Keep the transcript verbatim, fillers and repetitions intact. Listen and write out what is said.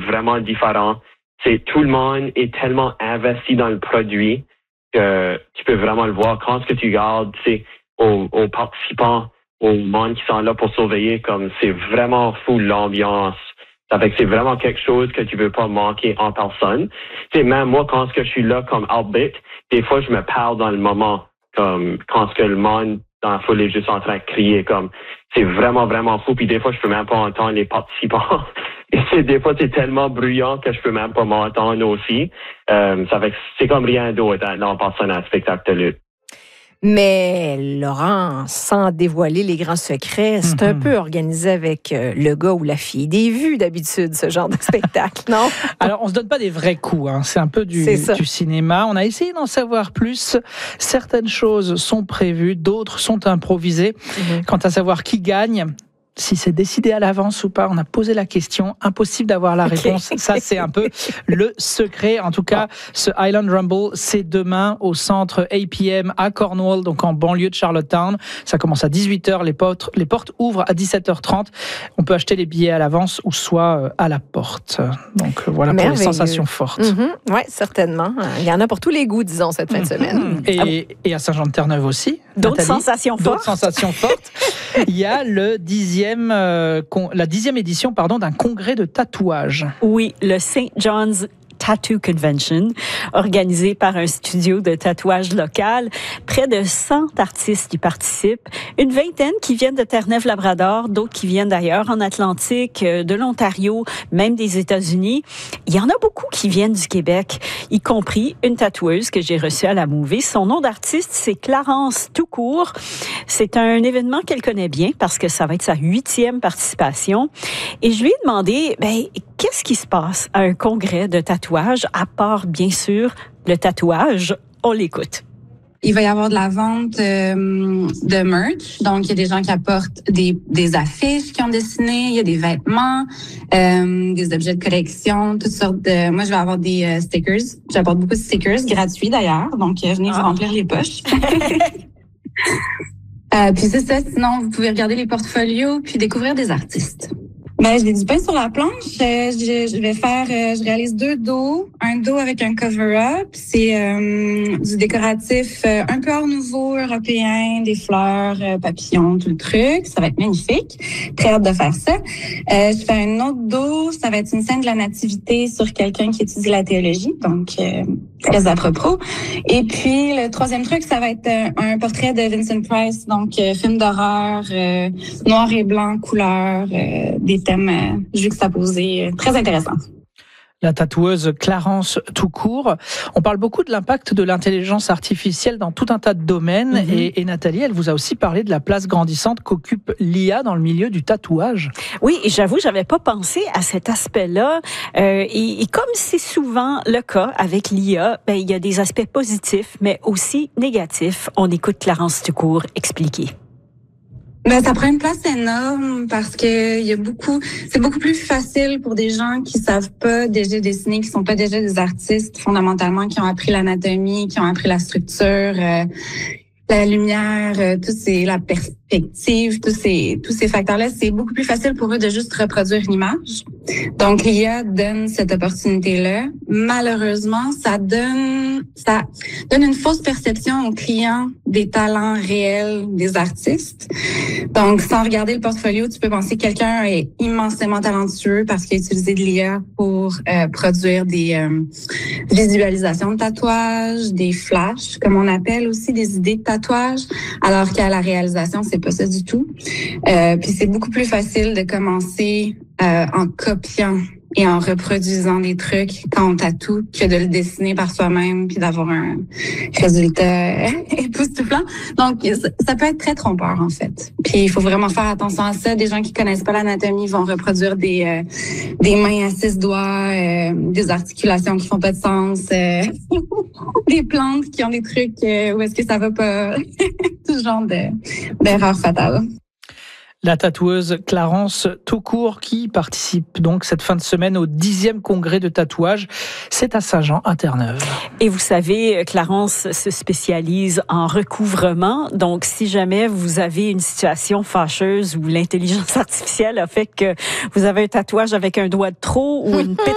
vraiment différent. C'est tout le monde est tellement investi dans le produit que tu peux vraiment le voir. Quand ce que tu regardes, c'est aux, aux participants, aux monde qui sont là pour surveiller, comme c'est vraiment fou l'ambiance. Ça fait que c'est vraiment quelque chose que tu veux pas manquer en personne. Tu sais, même moi, quand ce que je suis là comme arbitre, des fois, je me parle dans le moment, comme quand ce que le monde dans la foule est juste en train de crier, comme c'est vraiment, vraiment fou. Puis des fois, je peux même pas entendre les participants. Et c'est, des fois, c'est tellement bruyant que je peux même pas m'entendre aussi. Euh, ça fait que c'est comme rien d'autre en personne à un spectacle de lutte. Mais Laurent, sans dévoiler les grands secrets, c'est mm-hmm. un peu organisé avec euh, le gars ou la fille des vues d'habitude, ce genre de spectacle, non? Alors, on se donne pas des vrais coups, hein. C'est un peu du, du cinéma. On a essayé d'en savoir plus. Certaines choses sont prévues, d'autres sont improvisées. Mm-hmm. Quant à savoir qui gagne, si c'est décidé à l'avance ou pas, on a posé la question. Impossible d'avoir la réponse. Ça, c'est un peu le secret. En tout cas, ce Island Rumble, c'est demain au centre A P M à Cornwall, donc en banlieue de Charlottetown. Ça commence à dix-huit heures. Les portes, les portes ouvrent à dix-sept heures trente. On peut acheter les billets à l'avance ou soit à la porte. Donc voilà pour les sensations fortes. Mm-hmm. Oui, certainement. Il y en a pour tous les goûts, disons, cette fin de semaine. Et, ah. et à Saint-Jean-de-Terre-Neuve aussi. D'autres Nathalie, sensations fortes. D'autres sensations fortes. Il y a le dixième, euh, con, la dixième édition pardon, d'un congrès de tatouage. Oui, le Saint John's Tattoo Convention, organisé par un studio de tatouage local. Près de cent artistes y participent. Une vingtaine qui viennent de Terre-Neuve-Labrador, d'autres qui viennent d'ailleurs en Atlantique, de l'Ontario, même des États-Unis. Il y en a beaucoup qui viennent du Québec, y compris une tatoueuse que j'ai reçue à la Movie. Son nom d'artiste, c'est Clarence Toucourt. C'est un événement qu'elle connaît bien parce que ça va être sa huitième participation. Et je lui ai demandé, ben, qu'est-ce qui se passe à un congrès de tatouage, à part, bien sûr, le tatouage? On l'écoute. Il va y avoir de la vente euh, de merch. Donc, il y a des gens qui apportent des, des affiches qui ont dessiné, il y a des vêtements, euh, des objets de collection, toutes sortes de... Moi, je vais avoir des euh, stickers. J'apporte beaucoup de stickers, gratuits d'ailleurs. Donc, euh, venez vous remplir les poches. euh, puis c'est ça. Sinon, vous pouvez regarder les portfolios puis découvrir des artistes. Ben, j'ai du pain sur la planche. Euh, je, je vais faire, euh, je réalise deux dos. Un dos avec un cover-up. C'est euh, du décoratif euh, un peu art nouveau, européen, des fleurs, euh, papillons, tout le truc. Ça va être magnifique. Très hâte de faire ça. Euh, je fais un autre dos. Ça va être une scène de la nativité sur quelqu'un qui étudie la théologie. Donc, euh, très à propos. Et puis, le troisième truc, ça va être euh, un portrait de Vincent Price. Donc, euh, film d'horreur, euh, noir et blanc, couleur, euh, des thème euh, juxtaposé, euh, très intéressant. La tatoueuse Clarence Toucourt. On parle beaucoup de l'impact de l'intelligence artificielle dans tout un tas de domaines. Mm-hmm. Et, et Nathalie, elle vous a aussi parlé de la place grandissante qu'occupe l'I A dans le milieu du tatouage. Oui, et j'avoue, j'avais pas pensé à cet aspect-là. Euh, et, et comme c'est souvent le cas avec l'I A, ben, il y a des aspects positifs, mais aussi négatifs. On écoute Clarence Toucourt expliquer. Ben, ça prend une place énorme parce que il y a beaucoup, c'est beaucoup plus facile pour des gens qui savent pas déjà dessiner, qui sont pas déjà des artistes fondamentalement, qui ont appris l'anatomie, qui ont appris la structure, euh, la lumière, euh, tous ces, la perspective, tous ces, tous ces facteurs-là. C'est beaucoup plus facile pour eux de juste reproduire une image. Donc, l'I A donne cette opportunité-là. Malheureusement, ça donne, ça donne une fausse perception aux clients des talents réels des artistes. Donc, sans regarder le portfolio, tu peux penser que quelqu'un est immensément talentueux parce qu'il a utilisé de l'I A pour euh, produire des euh, visualisations de tatouages, des flashs, comme on appelle aussi, des idées de tatouage, alors qu'à la réalisation, c'est pas ça du tout. Euh, puis c'est beaucoup plus facile de commencer euh, en copiant et en reproduisant des trucs quand on tatoue que de le dessiner par soi-même puis d'avoir un résultat époustouflant. Donc, ça peut être très trompeur, en fait. Puis, il faut vraiment faire attention à ça. Des gens qui connaissent pas l'anatomie vont reproduire des euh, des mains à six doigts, euh, des articulations qui font pas de sens, euh, des plantes qui ont des trucs euh, où est-ce que ça va pas. Tout ce genre de, d'erreurs fatales. La tatoueuse Clarence Toucourt qui participe donc cette fin de semaine au dixième congrès de tatouage. C'est à Saint-Jean, à Terre-Neuve. Et vous savez, Clarence se spécialise en recouvrement. Donc, si jamais vous avez une situation fâcheuse où l'intelligence artificielle a fait que vous avez un tatouage avec un doigt de trop ou une